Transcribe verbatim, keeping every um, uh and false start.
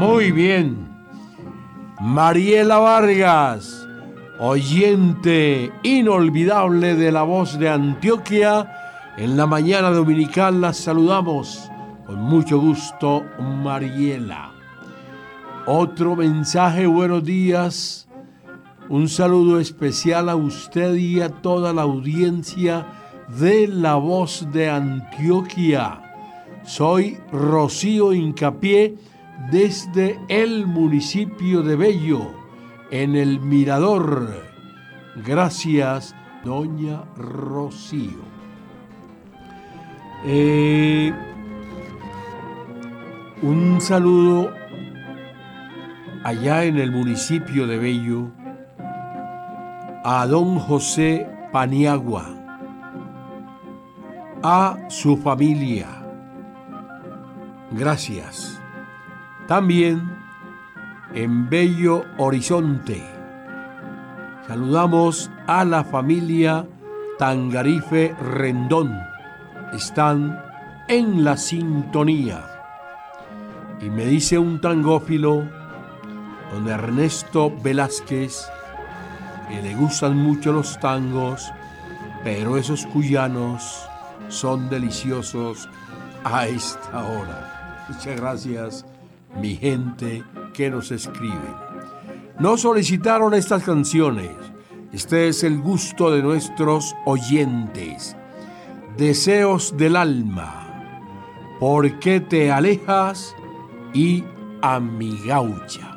Muy bien. Mariela Vargas, oyente inolvidable de La Voz de Antioquia, en la mañana dominical la saludamos con mucho gusto, Mariela. Otro mensaje, buenos días. Un saludo especial a usted y a toda la audiencia de La Voz de Antioquia. Soy Rocío Hincapié desde el municipio de Bello, en el Mirador. Gracias, doña Rocío. Eh, un saludo allá en el municipio de Bello a don José Paniagua, a su familia. Gracias. También en Bello Horizonte saludamos a la familia Tangarife Rendón. Están en la sintonía. Y me dice un tangófilo, don Ernesto Velázquez, que le gustan mucho los tangos, pero esos cuyanos son deliciosos a esta hora. Muchas gracias, mi gente que nos escribe. Nos solicitaron estas canciones. Este es el gusto de nuestros oyentes. Deseos del alma, ¿por qué te alejas? Y A mi gaucha.